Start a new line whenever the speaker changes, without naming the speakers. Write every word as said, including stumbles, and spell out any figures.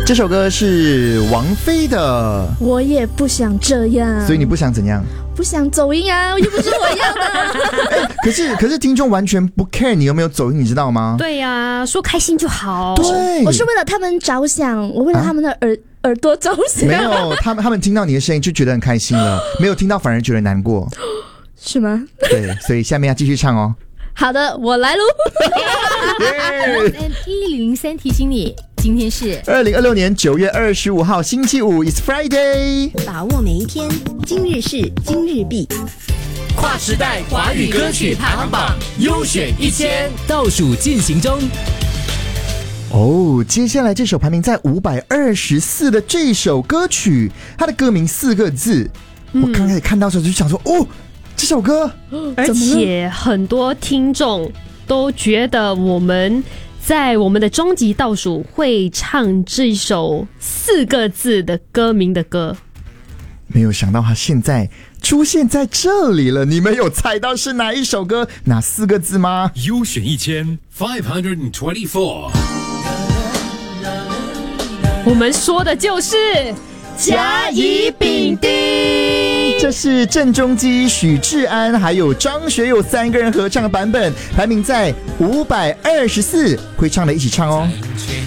这首歌是王菲的。
我也不想这样，
所以你不想怎样？
不想走音啊，又不是我要的。
可是可是听众完全不 care 你有没有走音，你知道吗？
对呀、啊，说开心就好。
对，
我是为了他们着想，我为了他们的耳、啊、耳朵着想。
没有，他们他们听到你的声音就觉得很开心了，没有听到反而觉得难过。
是吗？
对，所以下面要继续唱哦。
好的，我来喽。
F M 一零三提醒你，今天是
二零二六年九月二十五号星期五 ，It's Friday。
把握每一天，今日事今日毕。
跨时代华语歌曲排行榜优选一千倒数进行中。
哦，接下来这首排名在五百二十四的这首歌曲，它的歌名四个字，嗯、我刚开始看到的时候就想说，哦。这首歌，
而且很多听众都觉得我们在我们的终极倒数会唱这首四个字的歌名的歌。
没有想到他现在出现在这里了，你们有猜到是哪一首歌哪四个字吗？
优选一千 five hundred twenty-four，
我们说的就是甲乙丙丁。
这是郑中基、许志安还有张学友三个人合唱的版本，排名在五百二十四，会唱的一起唱哦。